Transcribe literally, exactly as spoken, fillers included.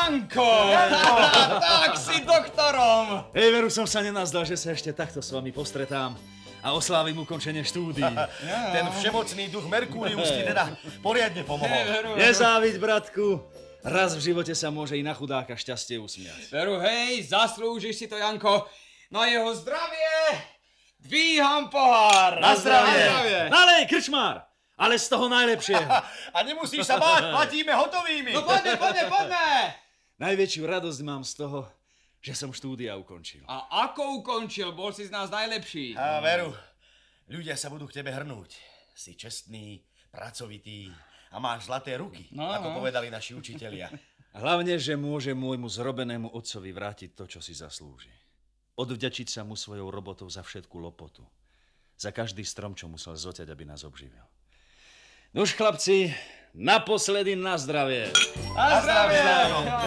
Janko! Janko! Tak si doktorom! Hej, veru som sa nenazdal, že sa ešte takto s vami postretám a oslávim ukončenie štúdií. Ten všemocný duch Merkúrius ti teda poriadne pomohol. Nezáviď, bratku. Raz v živote sa môže i na chudáka šťastie usmiať. Veru, hej, zaslúžiš si to, Janko. Na jeho zdravie dvíham pohár. Na zdravie. Na zdravie. Nalej, krčmár, ale z toho najlepšieho. A nemusíš sa báť, platíme hotovými. No poďme, poďme, poďme. Najväčšiu radosť mám z toho, že som štúdia ukončil. A ako ukončil? Bol si z nás najlepší. A veru, ľudia sa budú k tebe hrnúť. Si čestný, pracovitý a máš zlaté ruky, No, ako no. povedali naši učitelia. Hlavne, že môže môjmu zrobenému otcovi vrátiť to, čo si zaslúži. Odvďačiť sa mu svojou robotou za všetku lopotu. Za každý strom, čo musel zoťať, aby nás obživil. Nuž, chlapci, naposledy na zdravie. Na zdravie.